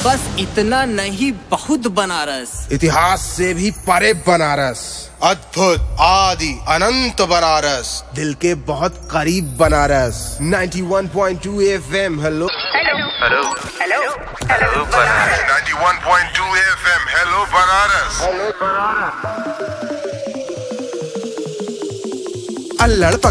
बस इतना नहीं, बहुत बनारस। इतिहास से भी परे बनारस, अद्भुत आदि अनंत बनारस, दिल के बहुत करीब Banaras. 91.2 FM। Hello hello hello hello hello Banaras. 91.2 FM। Hello Banaras. अल्लड़